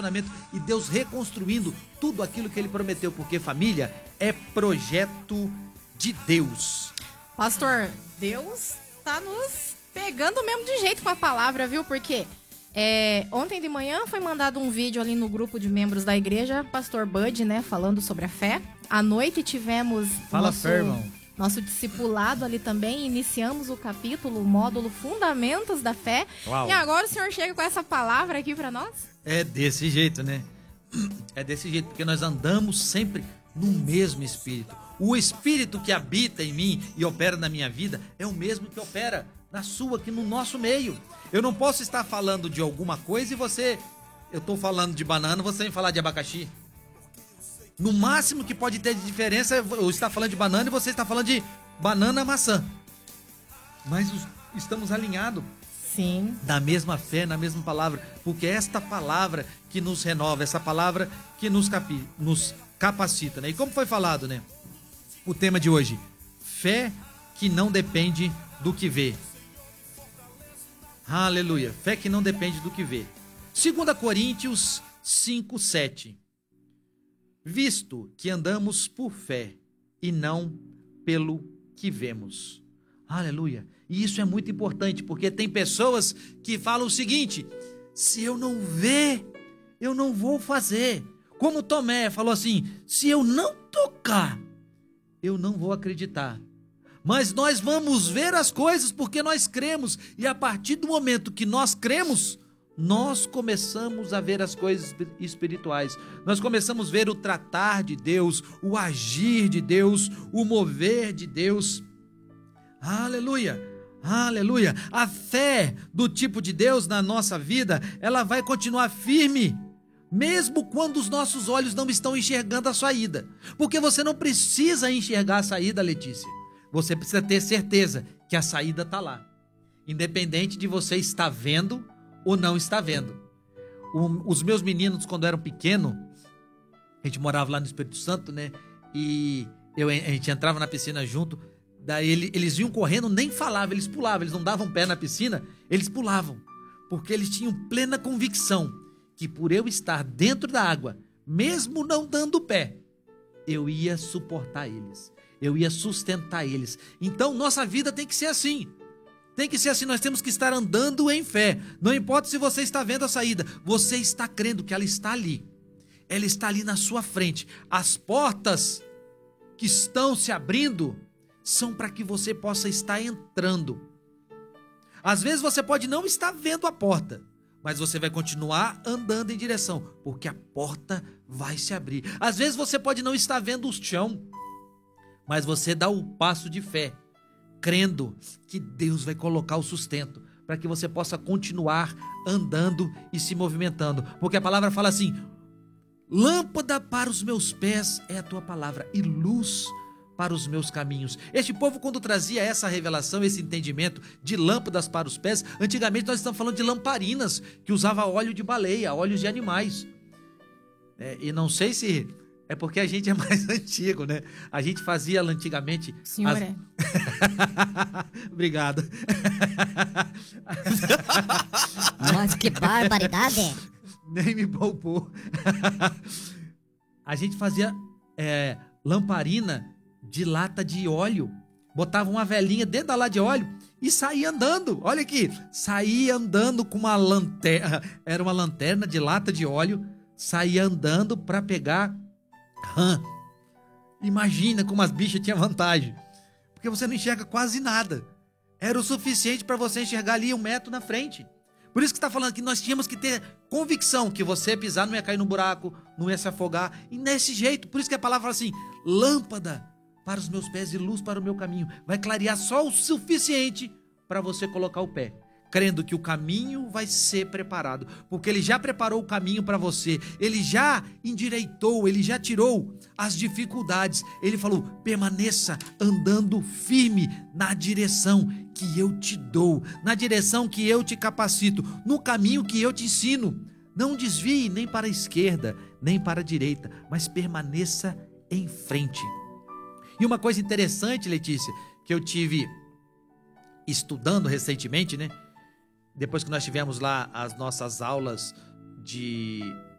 relacionamento e Deus reconstruindo tudo aquilo que Ele prometeu, porque família é projeto de Deus. Pastor, Deus tá nos pegando mesmo de jeito com a palavra, viu? Porque ontem de manhã foi mandado um vídeo ali no grupo de membros da igreja, Pastor Bud, né, falando sobre a fé. À noite tivemos nosso discipulado ali também, iniciamos o capítulo, o módulo Fundamentos da Fé. Uau. E agora o senhor chega com essa palavra aqui pra nós? É desse jeito, né? É desse jeito, porque nós andamos sempre no mesmo Espírito. O Espírito que habita em mim e opera na minha vida é o mesmo que opera na sua, aqui no nosso meio. Eu não posso estar falando de alguma coisa e eu estou falando de banana, você vem falar de abacaxi. No máximo que pode ter de diferença é eu estar falando de banana e você está falando de banana maçã. Mas estamos alinhados. Sim. Da mesma fé, na mesma palavra. Porque é esta palavra que nos renova, essa palavra que nos capacita, né? E como foi falado, né? O tema de hoje, fé que não depende do que vê. Aleluia, fé que não depende do que vê. 2 Coríntios 5:7. Visto que andamos por fé e não pelo que vemos. Aleluia. E isso é muito importante, porque tem pessoas que falam o seguinte: se eu não ver, eu não vou fazer. Como Tomé falou assim: se eu não tocar, eu não vou acreditar. Mas nós vamos ver as coisas porque nós cremos. E a partir do momento que nós cremos, nós começamos a ver as coisas espirituais. Nós começamos a ver o tratar de Deus, o agir de Deus, o mover de Deus. Aleluia, aleluia. A fé do tipo de Deus na nossa vida, ela vai continuar firme, mesmo quando os nossos olhos não estão enxergando a saída. Porque você não precisa enxergar a saída, Letícia. Você precisa ter certeza que a saída está lá. Independente de você estar vendo ou não estar vendo. Os meus meninos, quando eram pequenos, a gente morava lá no Espírito Santo, né? E a gente entrava na piscina junto. Daí eles iam correndo, nem falavam, eles pulavam. Eles não davam pé na piscina, eles pulavam. Porque eles tinham plena convicção que por eu estar dentro da água, mesmo não dando pé, eu ia suportar eles. Eu ia sustentar eles. Então, nossa vida tem que ser assim. Tem que ser assim, nós temos que estar andando em fé. Não importa se você está vendo a saída, você está crendo que ela está ali. Ela está ali na sua frente. As portas que estão se abrindo são para que você possa estar entrando. Às vezes você pode não estar vendo a porta, mas você vai continuar andando em direção, porque a porta vai se abrir. Às vezes você pode não estar vendo o chão, mas você dá o passo de fé, crendo que Deus vai colocar o sustento para que você possa continuar andando e se movimentando. Porque a palavra fala assim: lâmpada para os meus pés é a tua palavra e luz para os meus caminhos. Este povo, quando trazia essa revelação, esse entendimento de lâmpadas para os pés, antigamente nós estamos falando de lamparinas, que usava óleo de baleia, óleos de animais. E não sei se é porque a gente é mais antigo, né? A gente fazia antigamente... Senhor é. Obrigado. Nossa, que barbaridade. Nem me poupou. A gente fazia lamparina de lata de óleo. Botava uma velinha dentro da lata de óleo e saía andando. Olha aqui. Saía andando com uma lanterna. Era uma lanterna de lata de óleo. Saía andando para pegar rã. Imagina como as bichas tinham vantagem. Porque você não enxerga quase nada. Era o suficiente para você enxergar ali 1 metro na frente. Por isso que está falando que nós tínhamos que ter convicção que você pisar não ia cair no buraco, não ia se afogar. E nesse jeito, por isso que a palavra fala assim: lâmpada para os meus pés e luz para o meu caminho. Vai clarear só o suficiente para você colocar o pé, crendo que o caminho vai ser preparado, porque Ele já preparou o caminho para você, Ele já endireitou, Ele já tirou as dificuldades. Ele falou: permaneça andando firme na direção que eu te dou, na direção que eu te capacito, no caminho que eu te ensino. Não desvie nem para a esquerda, nem para a direita, mas permaneça em frente. E uma coisa interessante, Letícia, que eu tive estudando recentemente, né? Depois que nós tivemos lá as nossas aulas de